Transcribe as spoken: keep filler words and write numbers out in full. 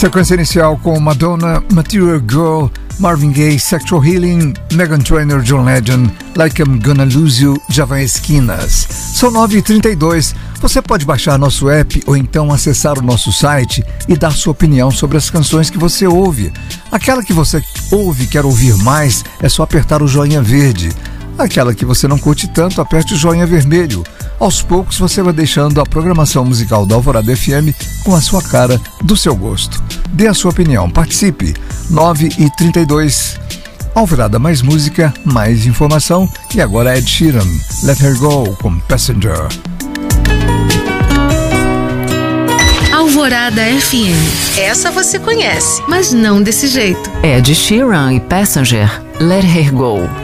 Sequência inicial com Madonna, Material Girl, Marvin Gaye, Sexual Healing, Meghan Trainor, John Legend, Like I'm Gonna Lose You, Java Esquinas. São nove e trinta e dois. Você pode baixar nosso app ou então acessar o nosso site e dar sua opinião sobre as canções que você ouve. Aquela que você ouve e quer ouvir mais, é só apertar o joinha verde. Aquela que você não curte tanto, aperte o joinha vermelho. Aos poucos você vai deixando a programação musical da Alvorada F M com a sua cara, do seu gosto. Dê a sua opinião, participe. nove e trinta e dois. Alvorada, mais música, mais informação. E agora Ed Sheeran, Let Her Go com Passenger. Alvorada F M. Essa você conhece, mas não desse jeito. Ed Sheeran e Passenger, Let Her Go.